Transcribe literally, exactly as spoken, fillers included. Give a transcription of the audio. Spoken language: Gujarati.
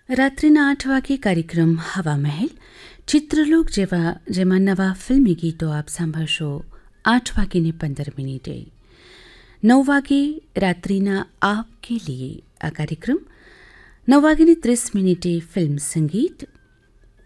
રાત્રિના આઠ વાગે કાર્યક્રમ હવા મહેલ ચિત્રલોક જેવા જેમાં નવા ફિલ્મી ગીતો આપ સાંભળશો આઠ વાગીને પંદર મિનિટે. નવ વાગે રાત્રિના આપ કે લીએ આ કાર્યક્રમ. નવ વાગીને ત્રીસ મિનિટે ફિલ્મ સંગીત